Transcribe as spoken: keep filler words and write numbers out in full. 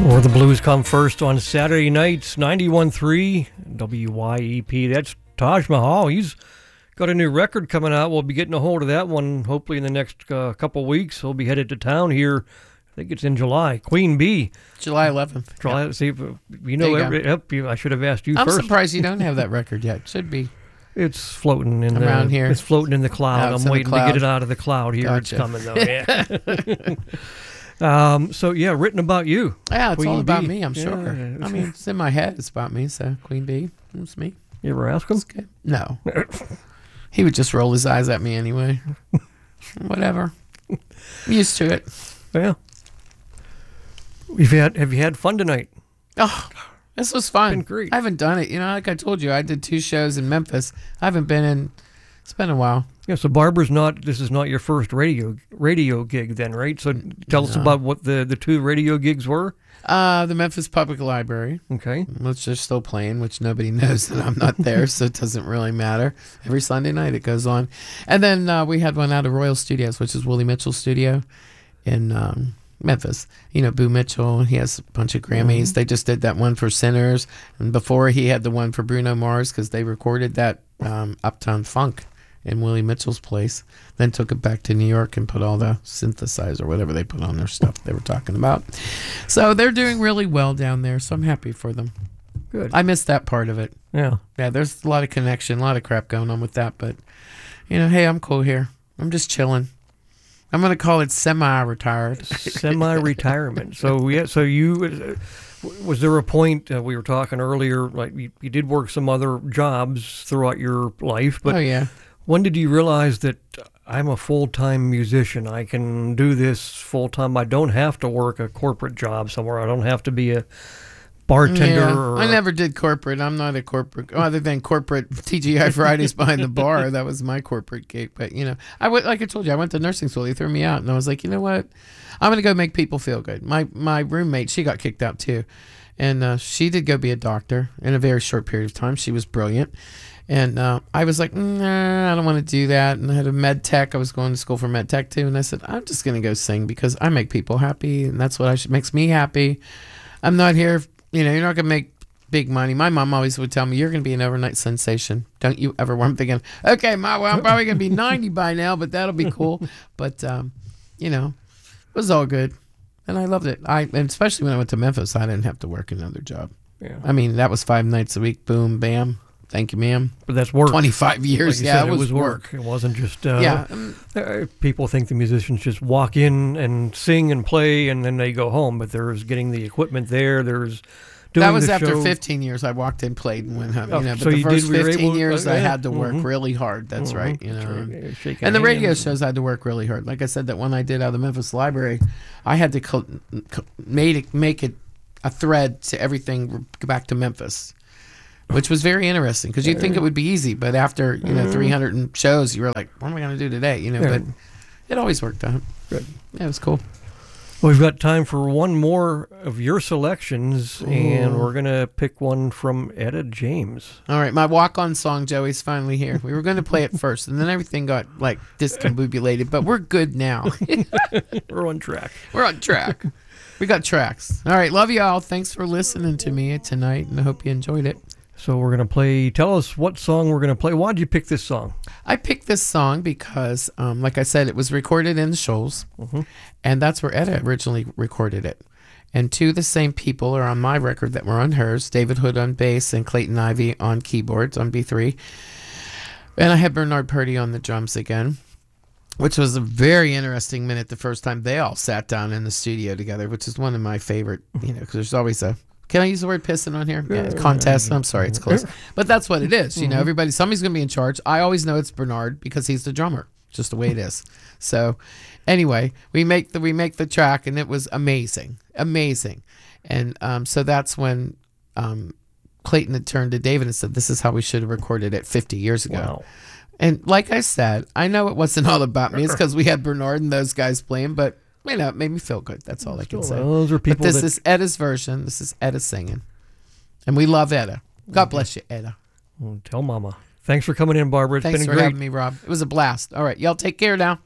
Or the blues come first on Saturday nights, ninety-one point three W Y E P. That's Taj Mahal. He's got a new record coming out. We'll be getting a hold of that one hopefully in the next uh, couple weeks. He'll be headed to town here. I think it's in July. Queen Bee. July eleventh. July. Yep. See, if, you know, you every, yep, you, I should have asked you I'm first. I'm surprised you don't have that record yet. Should be. It's floating in around the, here. It's floating in the cloud. Oh, I'm waiting to cloud. get it out of the cloud here. Gotcha. It's coming though. Yeah. um. So yeah, written about you. Yeah, it's Queen all about Bee. me, I'm Yeah. sure. I mean, it's in my head. It's about me, so Queen Bee. It's me. You ever ask him? It's good. No. He would just roll his eyes at me anyway. Whatever. I'm used to it. Yeah. You've had, have you had fun tonight? Oh, this was fun. Been great. I haven't done it. You know, like I told you, I did two shows in Memphis. I haven't been in, it's been a while. Yeah, so Barbara's not, this is not your first radio radio gig then, right? So tell us No. about what the, the two radio gigs were. Uh, the Memphis Public Library, Okay. which they're still playing, which nobody knows that I'm not there, so it doesn't really matter. Every Sunday night it goes on. And then uh, we had one out of Royal Studios, which is Willie Mitchell's studio in um, Memphis. You know, Boo Mitchell, he has a bunch of Grammys. Mm-hmm. They just did that one for Sinners. And before he had the one for Bruno Mars because they recorded that um, Uptown Funk in Willie Mitchell's place. Then took it back to New York and put all the synthesizer, whatever they put on their stuff they were talking about. So they're doing really well down there, so I'm happy for them. Good. I missed that part of it. Yeah. Yeah, there's a lot of connection, a lot of crap going on with that, but you know, hey, I'm cool here. I'm just chilling. I'm gonna call it semi-retired. Semi-retirement. So yeah. So you uh, was there a point uh, we were talking earlier? Like you, you did work some other jobs throughout your life, but Oh yeah. when did you realize that I'm a full-time musician? I can do this full-time. I don't have to work a corporate job somewhere. I don't have to be a bartender. Yeah, or I never did corporate. I'm not a corporate, other than corporate T G I Fridays behind the bar. That was my corporate gig. But, you know, I went, like I told you, I went to nursing school. He threw me out. And I was like, you know what? I'm going to go make people feel good. My my roommate, she got kicked out too. And uh, she did go be a doctor in a very short period of time. She was brilliant. And uh, I was like, nah, I don't want to do that. And I had a med tech. I was going to school for med tech too. And I said, I'm just going to go sing because I make people happy. And that's what I should, makes me happy. I'm not here, you know, you're not going to make big money. My mom always would tell me, you're going to be an overnight sensation. Don't you ever, I'm thinking, okay, Ma, well, I'm probably going to be ninety by now, but that'll be cool. But, um, you know, it was all good. And I loved it. I, and especially when I went to Memphis, I didn't have to work another job. Yeah. I mean, that was five nights a week. Boom, bam. Thank you, ma'am. But that's work. twenty-five years. Like you yeah, said, it was, work. It wasn't just. Uh, Yeah. um, uh, people think the musicians just walk in and sing and play and then they go home, but there's getting the equipment there. There's doing that was the after show. fifteen years. I walked in, played, and went home. You Oh, know, but so the you first did- we were fifteen able- years, uh, I yeah. had to work Mhm. really hard. That's Mhm. right. You know, Sure, shaking and the radio hands. shows I had to work really hard. Like I said, that one I did out of the Memphis Library, I had to co- co- made it, make it a thread to everything back to Memphis, which was very interesting because you'd think it would be easy, but after you know three hundred shows, you were like, "What am I going to do today?" You know, Yeah. but it always worked out. Good. Yeah, it was cool. Well, we've got time for one more of your selections, and we're going to pick one from Etta James. All right, my walk-on song, Joey's finally here. We were going to play it first, and then everything got like discombobulated, but we're good now. We're on track. We're on track. We got tracks. All right, love you all. Thanks for listening to me tonight, and I hope you enjoyed it. So we're going to play, tell us what song we're going to play. Why did you pick this song? I picked this song because, um, like I said, it was recorded in the Shoals, Mhm. and that's where Etta originally recorded it. And two of the same people are on my record that were on hers, David Hood on bass and Clayton Ivey on keyboards on B three. And I had Bernard Purdy on the drums again, which was a very interesting minute the first time they all sat down in the studio together, which is one of my favorite, you know, because there's always a, can I use the word pissing on here? Yeah, contest. I'm sorry, it's close. But that's what it is. You know, everybody, somebody's going to be in charge. I always know it's Bernard because he's the drummer. It's just the way it is. So anyway, we make the we make the track, and it was amazing. Amazing. And um, so that's when um, Clayton had turned to David and said, this is how we should have recorded it fifty years ago. Wow. And like I said, I know it wasn't all about me. It's because we had Bernard and those guys playing, but you know, it made me feel good. That's all I can say. Those are But people this that, is Etta's version. This is Etta singing. And we love Etta. God bless you, Etta. Well, tell Mama. Thanks for coming in, Barbara. It's Thanks been for great. having me, Rob. It was a blast. All right, y'all take care now.